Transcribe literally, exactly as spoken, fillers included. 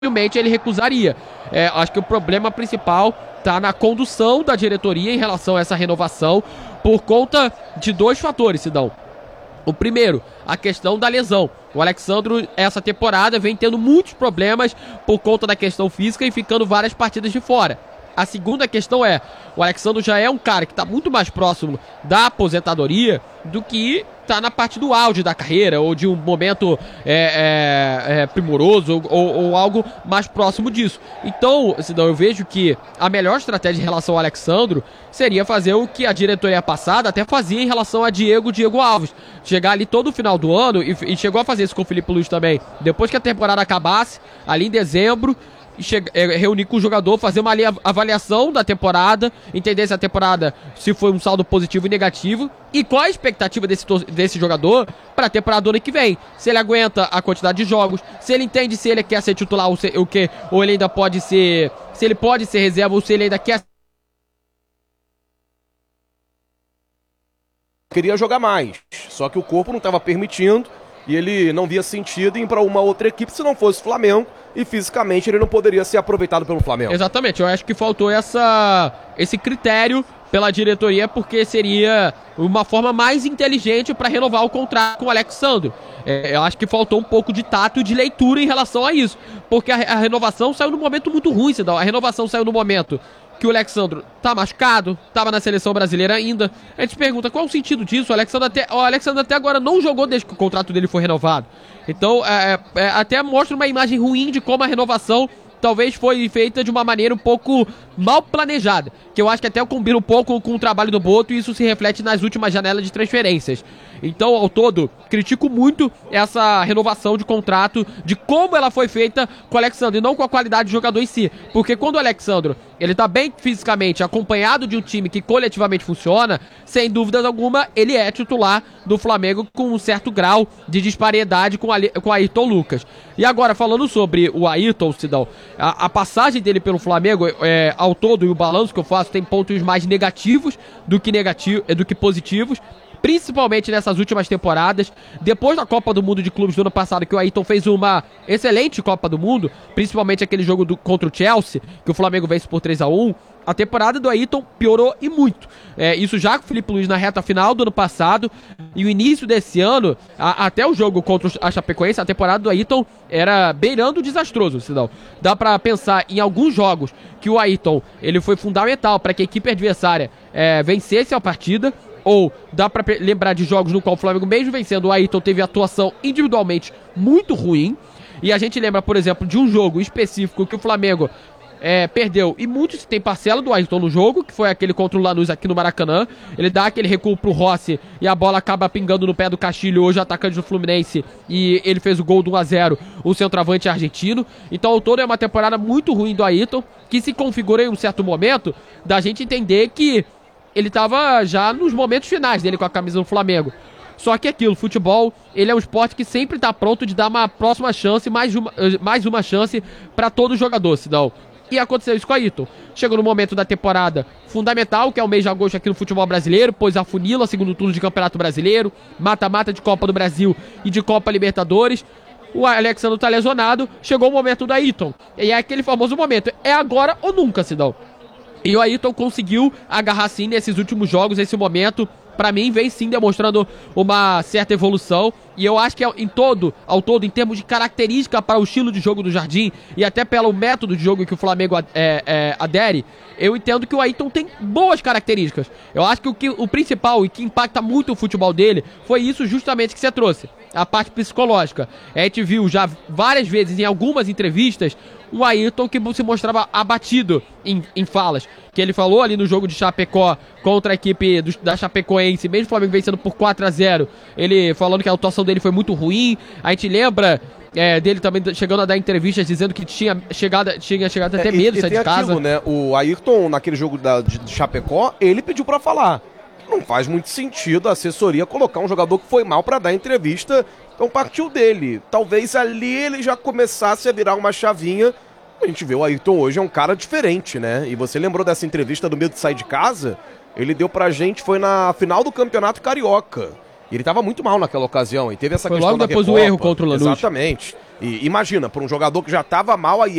dificilmente ele recusaria. É, acho que o problema principal está na condução da diretoria em relação a essa renovação, por conta de dois fatores, Sidão. O primeiro, a questão da lesão. O Alexandro, essa temporada, vem tendo muitos problemas por conta da questão física e ficando várias partidas de fora. A segunda questão é, o Alexandro já é um cara que está muito mais próximo da aposentadoria do que está na parte do auge da carreira, ou de um momento é, é, é, primoroso, ou, ou algo mais próximo disso. Então, Sidão, eu vejo que a melhor estratégia em relação ao Alexandro seria fazer o que a diretoria passada até fazia em relação a Diego, Diego Alves. Chegar ali todo o final do ano, e, e chegou a fazer isso com o Felipe Luiz também, depois que a temporada acabasse, ali em dezembro, Chega, é, reunir com o jogador, fazer uma avaliação da temporada, entender se a temporada se foi um saldo positivo e negativo e qual a expectativa desse, desse jogador para a temporada do ano que vem. Se ele aguenta a quantidade de jogos, se ele entende se ele quer ser titular ou, se, o que, ou ele ainda pode ser, se ele pode ser reserva ou se ele ainda quer. Queria jogar mais, só que o corpo não estava permitindo e ele não via sentido em ir para uma outra equipe se não fosse o Flamengo. E fisicamente ele não poderia ser aproveitado pelo Flamengo. Exatamente, eu acho que faltou essa, esse critério pela diretoria, porque seria uma forma mais inteligente para renovar o contrato com o Alexandro. É, eu acho que faltou um pouco de tato e de leitura em relação a isso, porque a, a renovação saiu num momento muito ruim, Cidão. A renovação saiu no momento que o Alexandro tá machucado, tava na seleção brasileira ainda. A gente pergunta qual o sentido disso. O Alexandro até, o Alexandro até agora não jogou desde que o contrato dele foi renovado. Então, é, é, até mostra uma imagem ruim de como a renovação talvez foi feita de uma maneira um pouco mal planejada, que eu acho que até combina um pouco com o trabalho do Boto, e isso se reflete nas últimas janelas de transferências. Então, ao todo, critico muito essa renovação de contrato, de como ela foi feita com o Alexandro, e não com a qualidade do jogador em si. Porque quando o Alexandro, ele tá bem fisicamente, acompanhado de um time que coletivamente funciona, sem dúvida alguma, ele é titular do Flamengo com um certo grau de disparidade com, a, com o Ayrton Lucas. E agora, falando sobre o Ayrton, Sidão, a, a passagem dele pelo Flamengo, é, ao todo, e o balanço que eu faço, tem pontos mais negativos do que, negativo, do que positivos, principalmente nessas últimas temporadas. Depois da Copa do Mundo de Clubes do ano passado, que o Ayrton fez uma excelente Copa do Mundo, principalmente aquele jogo do, contra o Chelsea, que o Flamengo vence por três a um, a temporada do Ayrton piorou e muito. É, isso já com o Felipe Luiz na reta final do ano passado, e o início desse ano, a, até o jogo contra a Chapecoense, a temporada do Ayrton era beirando desastroso, senão dá pra pensar em alguns jogos que o Ayrton, ele foi fundamental para que a equipe adversária é, vencesse a partida, ou dá pra lembrar de jogos no qual o Flamengo, mesmo vencendo, o Ayrton teve atuação individualmente muito ruim. E a gente lembra, por exemplo, de um jogo específico que o Flamengo é, perdeu, e muitos tem parcela do Ayrton no jogo, que foi aquele contra o Lanús aqui no Maracanã. Ele dá aquele recuo pro Rossi e a bola acaba pingando no pé do Castilho, hoje atacante do Fluminense, e ele fez o gol do um a zero, o centroavante argentino. Então, ao todo, é uma temporada muito ruim do Ayrton, que se configura em um certo momento da gente entender que ele estava já nos momentos finais dele com a camisa do Flamengo. Só que aquilo, futebol, ele é um esporte que sempre está pronto de dar uma próxima chance, mais uma, mais uma chance para todo jogador, Sidão. E aconteceu isso com o Ayrton. Chegou no momento da temporada fundamental, que é o mês de agosto aqui no futebol brasileiro, pois afunila segundo turno de Campeonato Brasileiro, mata-mata de Copa do Brasil e de Copa Libertadores. O Alexandro tá lesionado, chegou o momento do Ayrton. E é aquele famoso momento, é agora ou nunca, Sidão. E o Ayrton conseguiu agarrar sim nesses últimos jogos, esse momento, pra mim, vem sim demonstrando uma certa evolução. E eu acho que em todo, ao todo, em termos de característica para o estilo de jogo do Jardim, e até pelo método de jogo que o Flamengo é, é, adere, eu entendo que o Ayrton tem boas características. Eu acho que o, que o principal e que impacta muito o futebol dele foi isso justamente que você trouxe, a parte psicológica. A gente viu já várias vezes em algumas entrevistas o Ayrton que se mostrava abatido em, em falas, que ele falou ali no jogo de Chapecó contra a equipe do, da Chapecoense, mesmo o Flamengo vencendo por quatro a zero, ele falando que a atuação dele foi muito ruim. A gente lembra é, dele também chegando a dar entrevistas dizendo que tinha chegado, tinha chegado a ter é, medo de sair de casa. Aquilo, né? O Ayrton, naquele jogo da, de, de Chapecó, ele pediu pra falar. Não faz muito sentido a assessoria colocar um jogador que foi mal pra dar entrevista. Então partiu dele. Talvez ali ele já começasse a virar uma chavinha. A gente vê o Ayrton hoje é um cara diferente, né? E você lembrou dessa entrevista do medo de sair de casa? Ele deu pra gente, foi na final do Campeonato Carioca. E ele estava muito mal naquela ocasião. E teve essa Foi questão logo da depois do Recopa. erro contra o Lanús. Exatamente. E imagina, para um jogador que já estava mal, aí